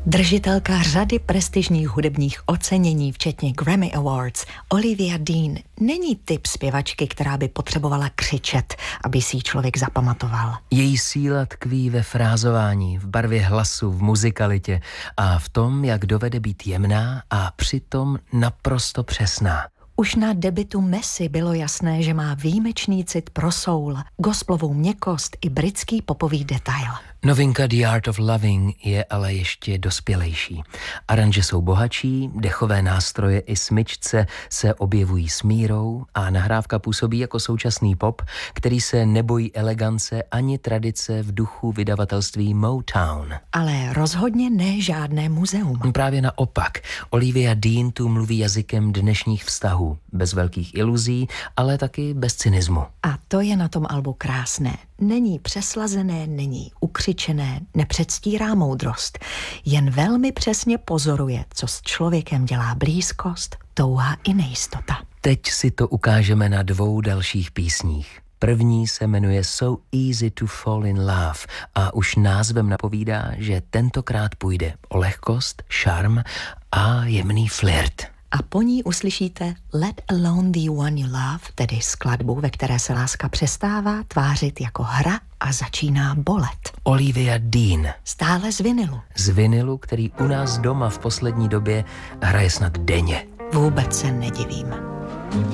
Držitelka řady prestižních hudebních ocenění, včetně Grammy Awards, Olivia Dean není typ zpěvačky, která by potřebovala křičet, aby si ji člověk zapamatoval. Její síla tkví ve frázování, v barvě hlasu, v muzikalitě a v tom, jak dovede být jemná a přitom naprosto přesná. Už na debutu Messi bylo jasné, že má výjimečný cit pro soul, gospelovou měkkost i britský popový detail. Novinka The Art of Loving je ale ještě dospělejší. Aranže jsou bohatší, dechové nástroje i smyčce se objevují s mírou a nahrávka působí jako současný pop, který se nebojí elegance ani tradice v duchu vydavatelství Motown. Ale rozhodně ne žádné muzeum. Právě naopak, Olivia Dean tu mluví jazykem dnešních vztahů, bez velkých iluzí, ale taky bez cynismu. A to je na tom albu krásné. Není přeslazené, není ukřičené, nepředstírá moudrost. Jen velmi přesně pozoruje, co s člověkem dělá blízkost, touha i nejistota. Teď si to ukážeme na 2 dalších písních. První se jmenuje So Easy to Fall in Love a už názvem napovídá, že tentokrát půjde o lehkost, šarm a jemný flirt. A po ní uslyšíte Let Alone the One You Love, tedy skladbu, ve které se láska přestává tvářit jako hra a začíná bolet. Olivia Dean. Stále z vinilu. Z vinilu, který u nás doma v poslední době hraje snad denně. Vůbec se nedivím.